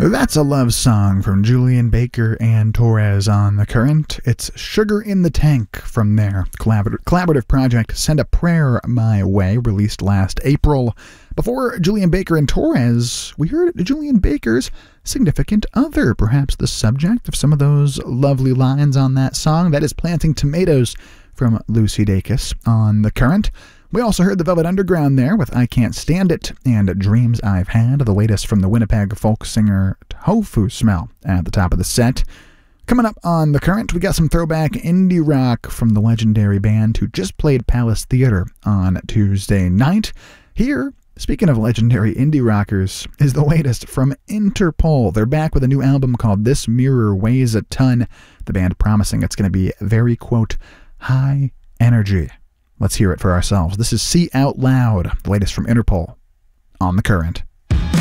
That's a love song from Julien Baker and Torres on The Current. It's Sugar in the Tank from their collaborative project Send a Prayer My Way, released last April. Before Julien Baker and Torres, we heard Julien Baker's significant other, perhaps the subject of some of those lovely lines on that song. That is Planting Tomatoes from Lucy Dacus on The Current. We also heard the Velvet Underground there with I Can't Stand It and Dreams I've Had, the latest from the Winnipeg folk singer Tofu Smell at the top of the set. Coming up on The Current, we got some throwback indie rock from the legendary band who just played Palace Theater on Tuesday night. Here, speaking of legendary indie rockers, is the latest from Interpol. They're back with a new album called This Mirror Weighs a Ton, the band promising it's going to be very, quote, high energy. Let's hear it for ourselves. This is See Out Loud, the latest from Interpol on The Current.